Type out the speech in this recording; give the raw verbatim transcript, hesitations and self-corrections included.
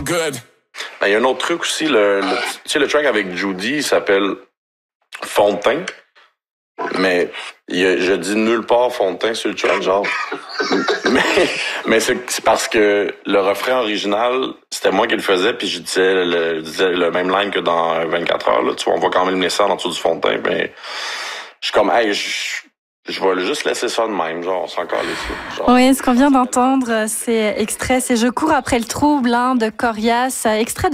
good. Ben, il y a un autre truc aussi, le, le, tu sais, le track avec Judy, il s'appelle Fond de teint. Mais il y a, je dis nulle part fond de teint sur le track, genre. mais mais c'est, c'est parce que le refrain original, c'était moi qui le faisais, puis je disais le, je disais le même line que dans vingt-quatre heures. Là. Tu vois, on voit quand même le message en dessous du fond de teint. Mais je suis comme, hey, je, je vais juste laisser ça de même, genre, on s'en calisse. Genre. Oui, ce qu'on vient d'entendre, c'est extrait, c'est Je cours après le trouble hein, de Corias, extrait de